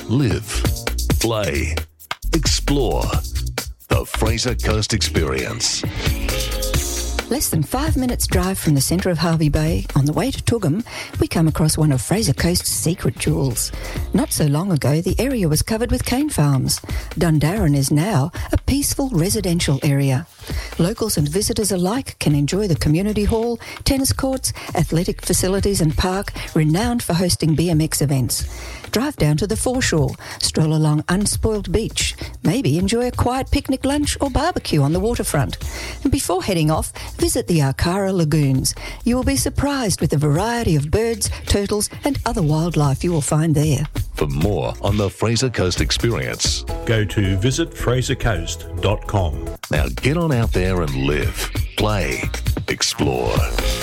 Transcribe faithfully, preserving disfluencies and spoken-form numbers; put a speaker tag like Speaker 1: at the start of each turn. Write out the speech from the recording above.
Speaker 1: live, play, explore. The Fraser Coast Experience.
Speaker 2: Less than five minutes drive from the centre of Harvey Bay, on the way to Tugum, we come across one of Fraser Coast's secret jewels. Not so long ago, the area was covered with cane farms. Dundarren is now a peaceful residential area. Locals and visitors alike can enjoy the community hall, tennis courts, athletic facilities and park, renowned for hosting B M X events. Drive down to the foreshore, stroll along unspoiled beach, maybe enjoy a quiet picnic lunch or barbecue on the waterfront. And before heading off, visit the Arcara Lagoons. You will be surprised with the variety of birds, turtles and other wildlife you will find there.
Speaker 1: For more on the Fraser Coast Experience,
Speaker 3: go to visit fraser coast dot com.
Speaker 1: Now get on out there and live, play, explore.